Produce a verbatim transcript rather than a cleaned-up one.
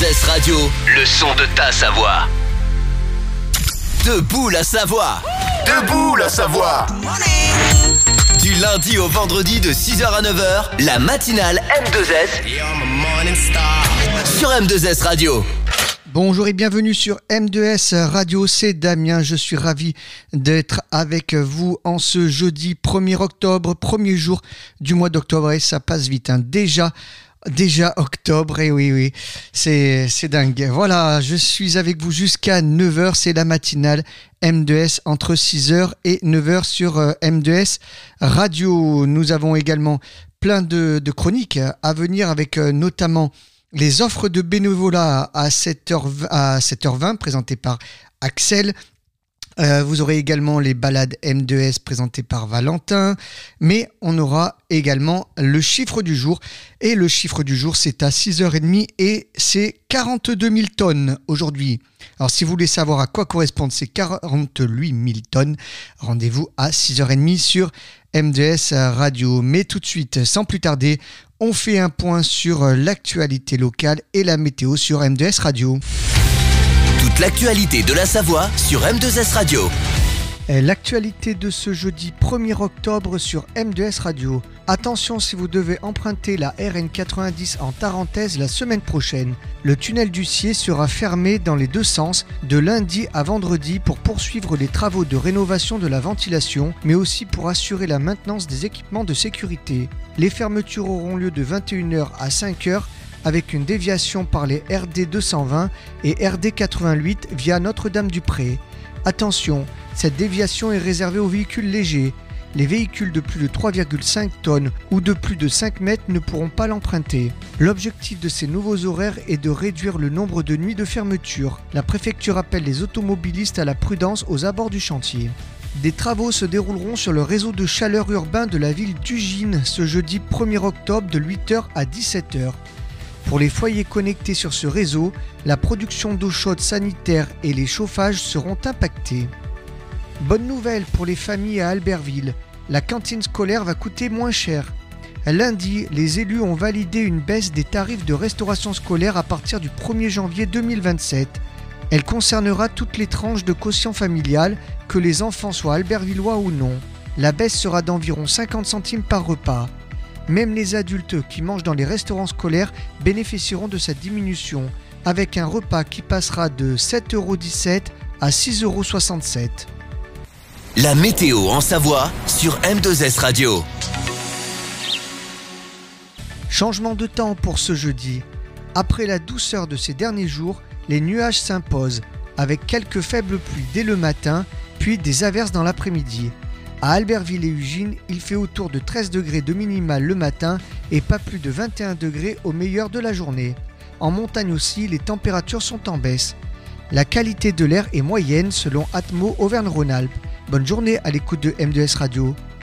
S Radio, le son de ta Savoie. Debout la Savoie. Debout la Savoie. Du lundi au vendredi de six heures à neuf heures, la matinale M deux S sur M deux S Radio. Bonjour et bienvenue sur M deux S Radio, c'est Damien, je suis ravi d'être avec vous en ce jeudi premier octobre, premier jour du mois d'octobre et ça passe vite, hein. déjà, déjà octobre, et oui, oui, c'est, c'est dingue. Voilà, je suis avec vous jusqu'à neuf heures, c'est la matinale M deux S entre six heures et neuf heures sur euh, M deux S Radio. Nous avons également plein de, de chroniques à venir avec euh, notamment les offres de bénévolat à sept heures vingt présentées par Axel. Euh, vous aurez également les balades M deux S présentées par Valentin. Mais on aura également le chiffre du jour. Et le chiffre du jour, c'est à six heures trente et c'est quarante-deux mille tonnes aujourd'hui. Alors si vous voulez savoir à quoi correspondent ces quarante-huit mille tonnes, rendez-vous à six heures trente sur M deux S Radio. Mais tout de suite, sans plus tarder, on fait un point sur l'actualité locale et la météo sur M deux S Radio. Toute l'actualité de la Savoie sur M deux S Radio. L'actualité de ce jeudi premier octobre sur M deux S Radio. Attention si vous devez emprunter la R N quatre-vingt-dix en Tarentaise la semaine prochaine. Le tunnel du Cier sera fermé dans les deux sens de lundi à vendredi pour poursuivre les travaux de rénovation de la ventilation, mais aussi pour assurer la maintenance des équipements de sécurité. Les fermetures auront lieu de vingt et une heures à cinq heures avec une déviation par les R D deux cent vingt et R D quatre-vingt-huit via Notre-Dame-du-Pré. Attention, cette déviation est réservée aux véhicules légers. Les véhicules de plus de trois virgule cinq tonnes ou de plus de cinq mètres ne pourront pas l'emprunter. L'objectif de ces nouveaux horaires est de réduire le nombre de nuits de fermeture. La préfecture appelle les automobilistes à la prudence aux abords du chantier. Des travaux se dérouleront sur le réseau de chaleur urbain de la ville d'Ugine ce jeudi premier octobre de huit heures à dix-sept heures. Pour les foyers connectés sur ce réseau, la production d'eau chaude sanitaire et les chauffages seront impactés. Bonne nouvelle pour les familles à Albertville, la cantine scolaire va coûter moins cher. Lundi, les élus ont validé une baisse des tarifs de restauration scolaire à partir du premier janvier deux mille vingt-sept. Elle concernera toutes les tranches de quotient familial, que les enfants soient albertvillois ou non. La baisse sera d'environ cinquante centimes par repas. Même les adultes qui mangent dans les restaurants scolaires bénéficieront de cette diminution, avec un repas qui passera de sept euros dix-sept à six euros soixante-sept. La météo en Savoie sur M deux S Radio. Changement de temps pour ce jeudi. Après la douceur de ces derniers jours, les nuages s'imposent, avec quelques faibles pluies dès le matin, puis des averses dans l'après-midi. À Albertville et Ugine, il fait autour de treize degrés de minimal le matin et pas plus de vingt et un degrés au meilleur de la journée. En montagne aussi, les températures sont en baisse. La qualité de l'air est moyenne selon Atmo Auvergne-Rhône-Alpes. Bonne journée à l'écoute de M deux S Radio.